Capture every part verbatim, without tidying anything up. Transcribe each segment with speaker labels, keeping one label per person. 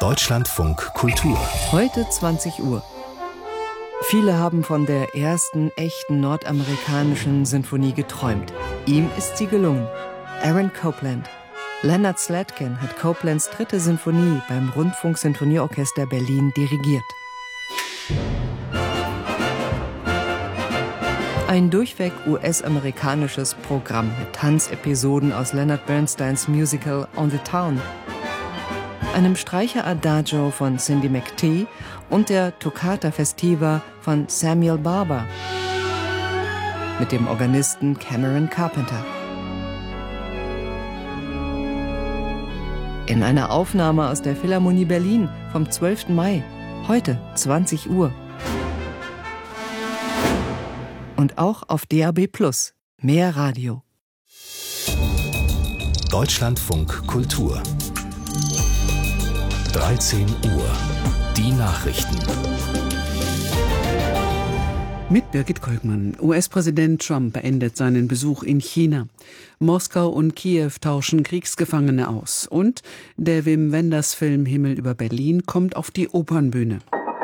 Speaker 1: Deutschlandfunk Kultur.
Speaker 2: Heute zwanzig Uhr. Viele haben von der ersten echten nordamerikanischen Sinfonie geträumt. Ihm ist sie gelungen. Aaron Copland. Leonard Slatkin hat Coplands dritte Sinfonie beim Rundfunk-Sinfonieorchester Berlin dirigiert. Ein durchweg U S-amerikanisches Programm mit Tanzepisoden aus Leonard Bernsteins Musical On the Town, einem Streicher-Adagio von Cindy McTee und der Toccata Festiva von Samuel Barber mit dem Organisten Cameron Carpenter. In einer Aufnahme aus der Philharmonie Berlin vom zwölften Mai, heute zwanzig Uhr. Und auch auf D A B plus, mehr Radio.
Speaker 1: Deutschlandfunk Kultur. dreizehn Uhr. Die Nachrichten.
Speaker 3: Mit Birgit Kolkmann. U S-Präsident Trump beendet seinen Besuch in China. Moskau und Kiew tauschen Kriegsgefangene aus. Und der Wim Wenders-Film Himmel über Berlin kommt auf die Opernbühne.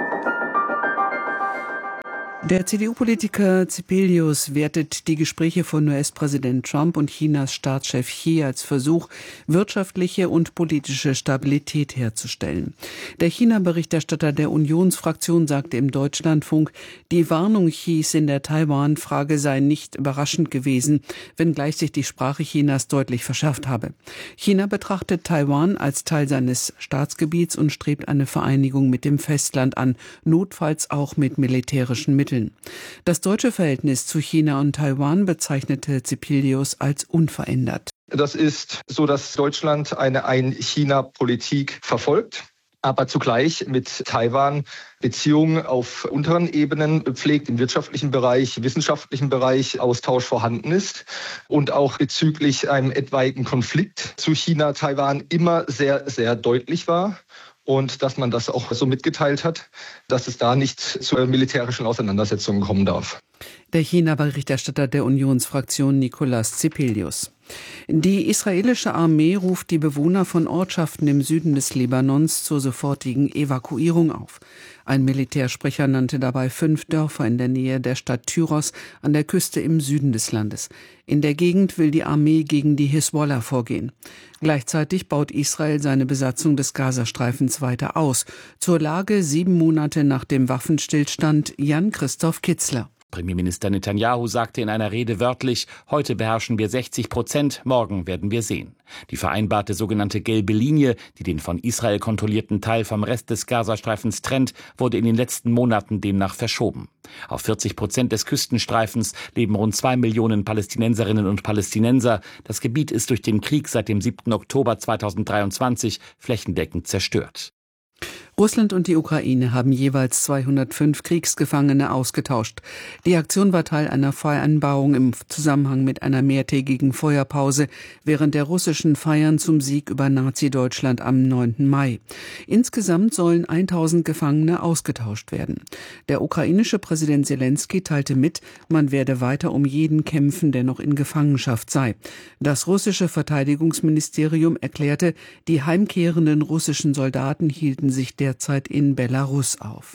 Speaker 3: Der C D U-Politiker Zepelius wertet die Gespräche von U S-Präsident Trump und Chinas Staatschef Xi als Versuch, wirtschaftliche und politische Stabilität herzustellen. Der China-Berichterstatter der Unionsfraktion sagte im Deutschlandfunk, die Warnung Xis in der Taiwan-Frage sei nicht überraschend gewesen, wenngleich sich die Sprache Chinas deutlich verschärft habe. China betrachtet Taiwan als Teil seines Staatsgebiets und strebt eine Vereinigung mit dem Festland an, notfalls auch mit militärischen Mitteln. Das deutsche Verhältnis zu China und Taiwan bezeichnete Zepelius als unverändert.
Speaker 4: Das ist so, dass Deutschland eine Ein-China-Politik verfolgt, aber zugleich mit Taiwan Beziehungen auf unteren Ebenen pflegt, im wirtschaftlichen Bereich, wissenschaftlichen Bereich Austausch vorhanden ist und auch bezüglich einem etwaigen Konflikt zu China-Taiwan immer sehr, sehr deutlich war. Und dass man das auch so mitgeteilt hat, dass es da nicht zu militärischen Auseinandersetzungen kommen darf.
Speaker 3: Der China-Berichterstatter der Unionsfraktion Nicolas Zepelius. Die israelische Armee ruft die Bewohner von Ortschaften im Süden des Libanons zur sofortigen Evakuierung auf. Ein Militärsprecher nannte dabei fünf Dörfer in der Nähe der Stadt Tyros an der Küste im Süden des Landes. In der Gegend will die Armee gegen die Hisbollah vorgehen. Gleichzeitig baut Israel seine Besatzung des Gazastreifens weiter aus. Zur Lage sieben Monate nach dem Waffenstillstand Jan-Christoph Kitzler.
Speaker 5: Premierminister Netanyahu sagte in einer Rede wörtlich, heute beherrschen wir sechzig Prozent, morgen werden wir sehen. Die vereinbarte sogenannte gelbe Linie, die den von Israel kontrollierten Teil vom Rest des Gazastreifens trennt, wurde in den letzten Monaten demnach verschoben. Auf vierzig Prozent des Küstenstreifens leben rund zwei Millionen Palästinenserinnen und Palästinenser. Das Gebiet ist durch den Krieg seit dem siebten Oktober zweitausenddreiundzwanzig flächendeckend zerstört.
Speaker 3: Russland und die Ukraine haben jeweils zweihundertfünf Kriegsgefangene ausgetauscht. Die Aktion war Teil einer Vereinbarung im Zusammenhang mit einer mehrtägigen Feuerpause während der russischen Feiern zum Sieg über Nazi-Deutschland am neunten Mai. Insgesamt sollen tausend Gefangene ausgetauscht werden. Der ukrainische Präsident Selenskyj teilte mit, man werde weiter um jeden kämpfen, der noch in Gefangenschaft sei. Das russische Verteidigungsministerium erklärte, die heimkehrenden russischen Soldaten hielten sich derzeit in Belarus auf.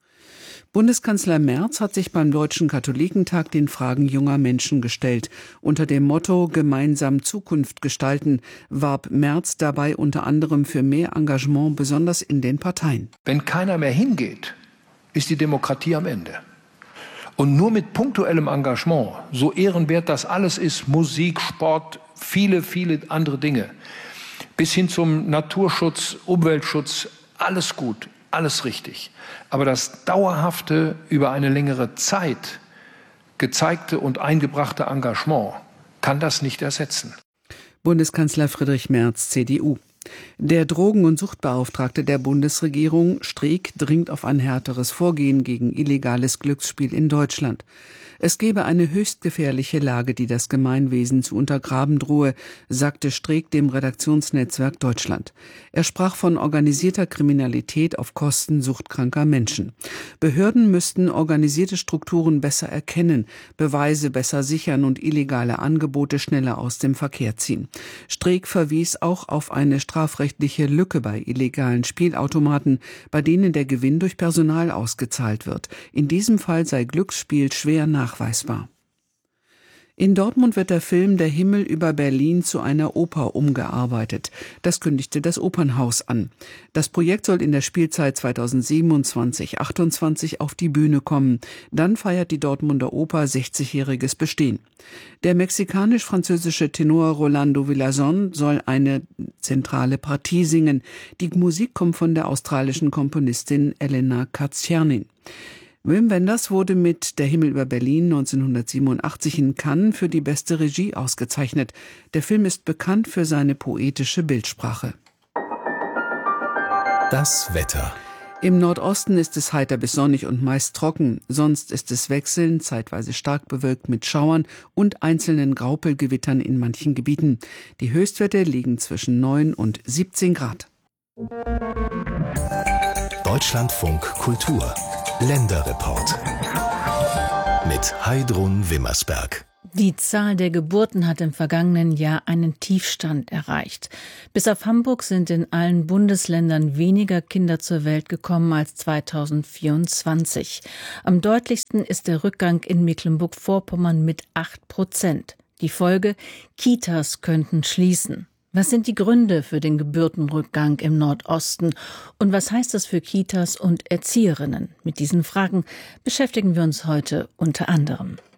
Speaker 3: Bundeskanzler Merz hat sich beim Deutschen Katholikentag den Fragen junger Menschen gestellt. Unter dem Motto Gemeinsam Zukunft gestalten warb Merz dabei unter anderem für mehr Engagement, besonders in den Parteien.
Speaker 6: Wenn keiner mehr hingeht, ist die Demokratie am Ende. Und nur mit punktuellem Engagement, so ehrenwert das alles ist, Musik, Sport, viele, viele andere Dinge, bis hin zum Naturschutz, Umweltschutz, alles gut, alles richtig. Aber das dauerhafte, über eine längere Zeit gezeigte und eingebrachte Engagement kann das nicht ersetzen.
Speaker 3: Bundeskanzler Friedrich Merz, C D U. Der Drogen- und Suchtbeauftragte der Bundesregierung, Streeck, dringt auf ein härteres Vorgehen gegen illegales Glücksspiel in Deutschland. Es gebe eine höchst gefährliche Lage, die das Gemeinwesen zu untergraben drohe, sagte Streeck dem Redaktionsnetzwerk Deutschland. Er sprach von organisierter Kriminalität auf Kosten suchtkranker Menschen. Behörden müssten organisierte Strukturen besser erkennen, Beweise besser sichern und illegale Angebote schneller aus dem Verkehr ziehen. Streeck verwies auch auf eine Straf strafrechtliche Lücke bei illegalen Spielautomaten, bei denen der Gewinn durch Personal ausgezahlt wird. In diesem Fall sei Glücksspiel schwer nachweisbar. In Dortmund wird der Film Der Himmel über Berlin zu einer Oper umgearbeitet. Das kündigte das Opernhaus an. Das Projekt soll in der Spielzeit zweitausendsiebenundzwanzig achtundzwanzig auf die Bühne kommen. Dann feiert die Dortmunder Oper sechzigjähriges Bestehen. Der mexikanisch-französische Tenor Rolando Villazón soll eine zentrale Partie singen. Die Musik kommt von der australischen Komponistin Elena Katz-Chernin. Wim Wenders wurde mit Der Himmel über Berlin neunzehnhundertsiebenundachtzig in Cannes für die beste Regie ausgezeichnet. Der Film ist bekannt für seine poetische Bildsprache.
Speaker 1: Das Wetter.
Speaker 3: Im Nordosten ist es heiter bis sonnig und meist trocken. Sonst ist es wechselnd, zeitweise stark bewölkt mit Schauern und einzelnen Graupelgewittern in manchen Gebieten. Die Höchstwerte liegen zwischen neun und siebzehn Grad.
Speaker 1: Deutschlandfunk Kultur. Länderreport mit Heidrun Wimmersberg.
Speaker 7: Die Zahl der Geburten hat im vergangenen Jahr einen Tiefstand erreicht. Bis auf Hamburg sind in allen Bundesländern weniger Kinder zur Welt gekommen als zweitausendvierundzwanzig. Am deutlichsten ist der Rückgang in Mecklenburg-Vorpommern mit acht Prozent. Die Folge: Kitas könnten schließen. Was sind die Gründe für den Geburtenrückgang im Nordosten? Und was heißt das für Kitas und Erzieherinnen? Mit diesen Fragen beschäftigen wir uns heute unter anderem.